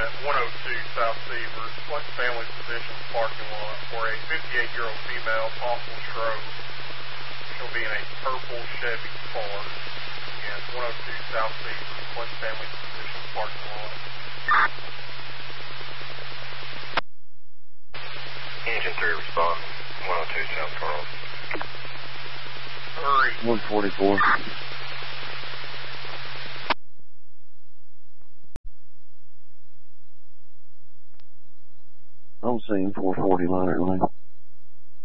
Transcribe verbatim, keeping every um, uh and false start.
at one oh two South Seavers, Clinton Family Physicians parking lot for a fifty-eight-year-old female, possible stroke. She'll be in a purple Chevy Ford. Again, one oh two South Seavers, Clinton Family Physicians parking lot. Engine three respond, one oh two South Carl. Hurry. one forty-four. I'm seeing four forty line at lane.